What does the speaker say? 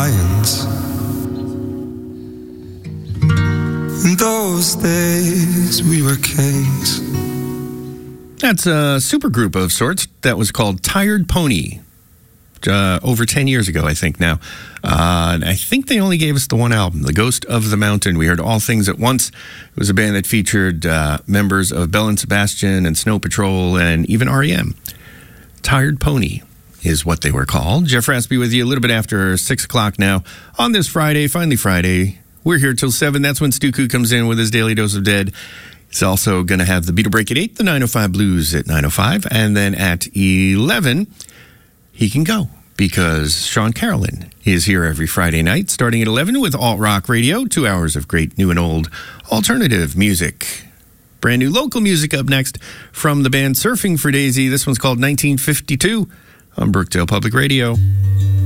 lions. In those days, we were kings. That's a supergroup of sorts that was called Tired Pony. Over 10 years ago, I think now. And I think they only gave us the one album, The Ghost of the Mountain. We heard All Things at Once. It was a band that featured members of Belle and Sebastian and Snow Patrol and even R.E.M. Tired Pony is what they were called. Jeff Raspy with you a little bit after 6 o'clock now on this Friday, finally Friday. We're here till 7. That's when Stu Koo comes in with his Daily Dose of Dead. He's also going to have the Beatle Break at 8, the 905 Blues at 905. And then at 11, he can go because Sean Carolyn is here every Friday night starting at 11 with Alt Rock Radio, 2 hours of great new and old alternative music. Brand new local music up next from the band Surfing for Daisy. This one's called 1952 on Brookdale Public Radio.